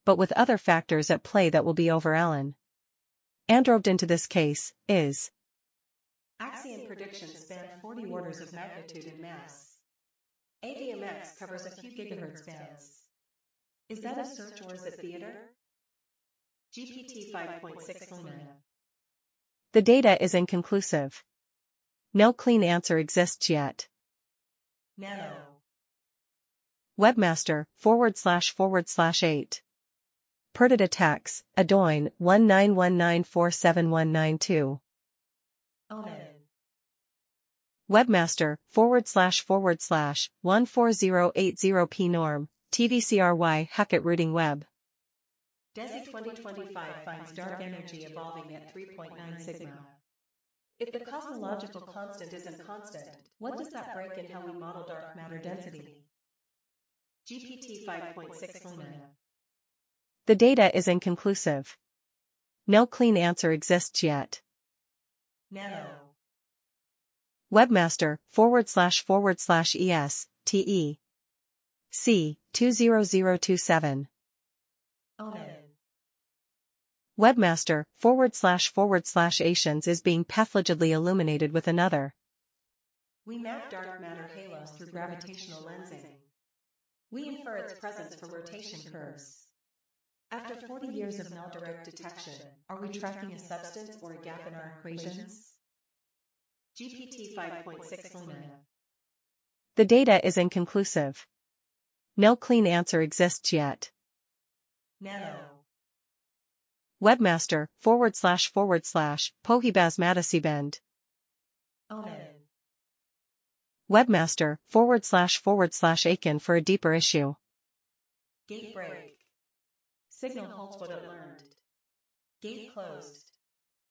but with other factors at play that will be over Ln. Androved into this case, is Axion predictions span 40 orders of magnitude in mass. ADMX covers a few gigahertz bands. Is that a search or is it theater? GPT 5.6 Lumina. The data is inconclusive. No clean answer exists yet. Nano. Webmaster //8. Perdita Tax, Adoin 1919479192. Omen. Webmaster //14080p norm, TVCRY Hackett Routing Web. DESI 2025 finds dark energy evolving at 3.9 sigma. If the cosmological constant isn't constant, what does that break in how we model dark matter density? GPT 5.6 Lumina. The data is inconclusive. No clean answer exists yet. Nano. Webmaster //ES, TE. C200027. Omen. Webmaster //Asians is being pathologically illuminated with another. We map dark matter halos through gravitational lensing. We infer its presence from rotation curves. After 40 years of null direct detection, are we tracking a substance or a gap in our equations? GPT 5.6 Lumina. The data is inconclusive. No clean answer exists yet. Nano. Webmaster //Pohibas Madasibend. Omen. Webmaster //Akin for a deeper issue. Gate break. Signal halts what it learned. Gate closed.